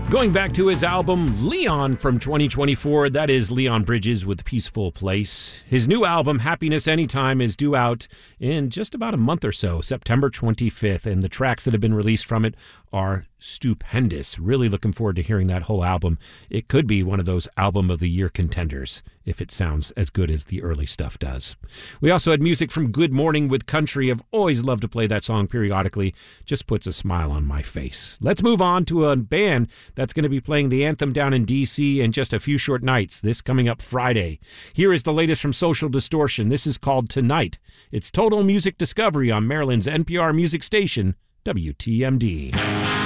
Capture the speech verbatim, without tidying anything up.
Going back to his album Leon from twenty twenty-four, that is Leon Bridges with Peaceful Place. His new album, Happiness Anytime, is due out in just about a month or so, September twenty-fifth, and the tracks that have been released from it are stupendous. Really looking forward to hearing that whole album. It could be one of those album of the year contenders if it sounds as good as the early stuff does. We also had music from Good Morning with Country. I've always loved to play that song periodically. Just puts a smile on my face. Let's move on to a band that's going to be playing the anthem down in D C in just a few short nights, this coming up Friday. Here is the latest from Social Distortion. This is called Tonight. It's Total Music Discovery on Maryland's N P R music station, W T M D.